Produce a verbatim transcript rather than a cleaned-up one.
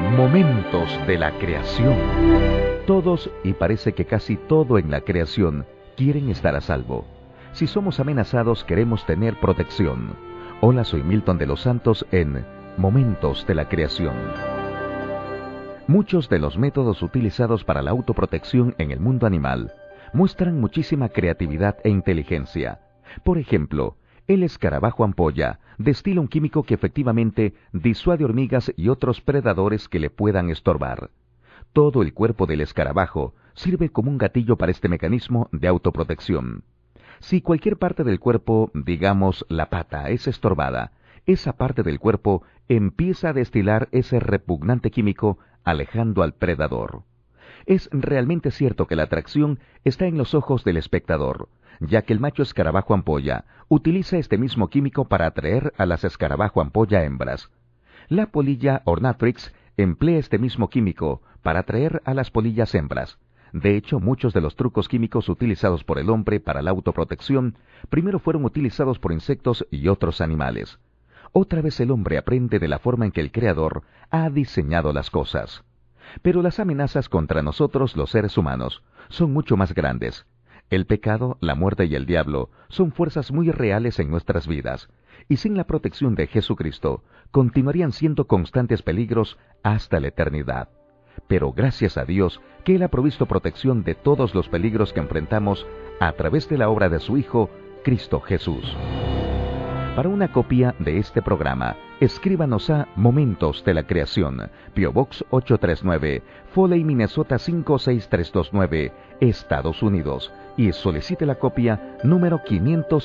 Momentos de la creación. Todos, y parece que casi todo en la creación, quieren estar a salvo. Si somos amenazados, queremos tener protección. Hola, soy Milton de los Santos en Momentos de la Creación. Muchos de los métodos utilizados para la autoprotección en el mundo animal muestran muchísima creatividad e inteligencia. Por ejemplo, el escarabajo ampolla destila un químico que efectivamente disuade hormigas y otros predadores que le puedan estorbar. Todo el cuerpo del escarabajo sirve como un gatillo para este mecanismo de autoprotección. Si cualquier parte del cuerpo, digamos la pata, es estorbada, esa parte del cuerpo empieza a destilar ese repugnante químico alejando al predador. Es realmente cierto que la atracción está en los ojos del espectador, ya que el macho escarabajo ampolla utiliza este mismo químico para atraer a las escarabajo ampolla hembras. La polilla Ornatrix emplea este mismo químico para atraer a las polillas hembras. De hecho, muchos de los trucos químicos utilizados por el hombre para la autoprotección primero fueron utilizados por insectos y otros animales. Otra vez el hombre aprende de la forma en que el Creador ha diseñado las cosas. Pero las amenazas contra nosotros, los seres humanos, son mucho más grandes. El pecado, la muerte y el diablo son fuerzas muy reales en nuestras vidas, y sin la protección de Jesucristo, continuarían siendo constantes peligros hasta la eternidad. Pero gracias a Dios que Él ha provisto protección de todos los peligros que enfrentamos a través de la obra de su Hijo, Cristo Jesús. Para una copia de este programa, escríbanos a Momentos de la Creación, P O Box ocho tres nueve, Foley, Minnesota cinco seis tres dos nueve, Estados Unidos, y solicite la copia número quinientos